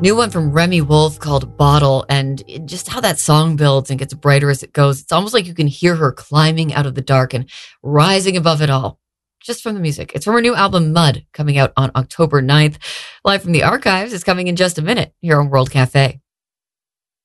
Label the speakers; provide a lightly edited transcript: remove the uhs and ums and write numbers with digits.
Speaker 1: New one from Remy Wolf called Bottle, and just how that song builds and gets brighter as it goes. It's almost like you can hear her climbing out of the dark and rising above it all just from the music. It's from her new album Mud, coming out on October 9th. Live from the archives is coming in just a minute here on World Cafe.